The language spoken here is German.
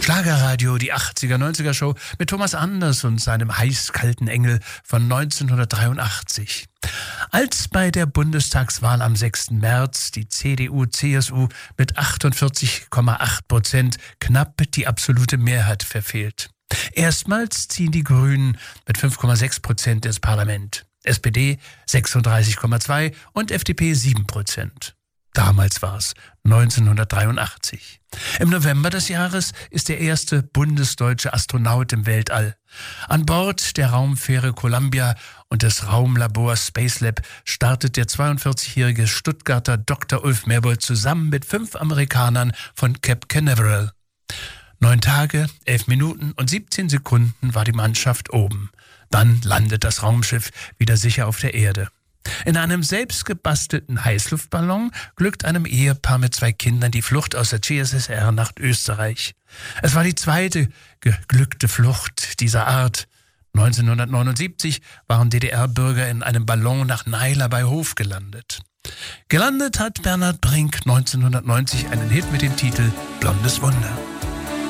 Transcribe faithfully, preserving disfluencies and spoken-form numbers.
Schlagerradio, die achtziger, neunziger Show mit Thomas Anders und seinem heiß-kalten Engel von neunzehnhundertdreiundachtzig. Als bei der Bundestagswahl am sechsten März die C D U C S U mit achtundvierzig Komma acht Prozent knapp die absolute Mehrheit verfehlt. Erstmals ziehen die Grünen mit fünf Komma sechs Prozent ins Parlament, S P D sechsunddreißig Komma zwei und F D P sieben Prozent. Damals war es neunzehnhundertdreiundachtzig. Im November des Jahres ist der erste bundesdeutsche Astronaut im Weltall. An Bord der Raumfähre Columbia und des Raumlabors Spacelab startet der zweiundvierzigjährige Stuttgarter Doktor Ulf Merbold zusammen mit fünf Amerikanern von Cape Canaveral. Neun Tage, elf Minuten und siebzehn Sekunden war die Mannschaft oben. Dann landet das Raumschiff wieder sicher auf der Erde. In einem selbstgebastelten Heißluftballon glückt einem Ehepaar mit zwei Kindern die Flucht aus der C S S R nach Österreich. Es war die zweite geglückte Flucht dieser Art. neunzehnhundertneunundsiebzig waren D D R-Bürger in einem Ballon nach Naila bei Hof gelandet. Gelandet hat Bernhard Brink neunzehnhundertneunzig einen Hit mit dem Titel »Blondes Wunder«.